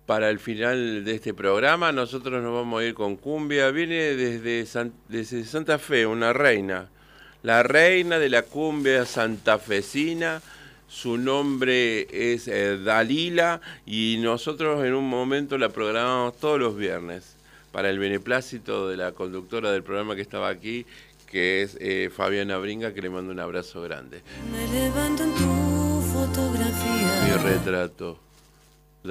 para el final de este programa. Nosotros nos vamos a ir con cumbia. Viene desde Santa Fe, una reina. La reina de la cumbia santafesina. Su nombre es Dalila y nosotros en un momento la programamos todos los viernes para el beneplácito de la conductora del programa que estaba aquí, que es Fabiana Bringa, que le mando un abrazo grande. Me levanto en tu fotografía. Mi retrato.